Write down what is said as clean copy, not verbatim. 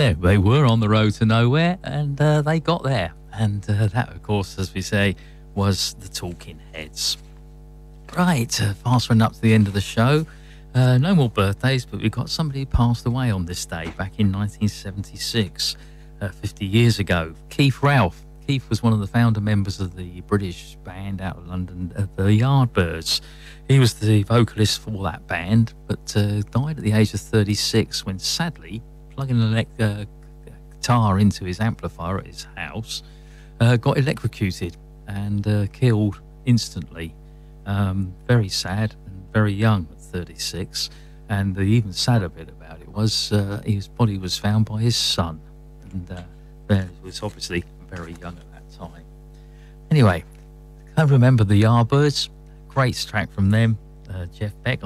Yeah, they were on the road to nowhere, and they got there. And that, of course, as we say, was the Talking Heads. Right, fast running up to the end of the show. No more birthdays, but we've got somebody who passed away on this day back in 1976, 50 years ago. Keith Ralph. Keith was one of the founder members of the British band out of London, the Yardbirds. He was the vocalist for that band, but died at the age of 36 when, sadly, plugging an guitar into his amplifier at his house, got electrocuted and killed instantly. Very sad and very young at 36. And the even sadder bit about it was his body was found by his son. And he was obviously very young at that time. Anyway, I remember the Yardbirds. Great track from them. Jeff Beck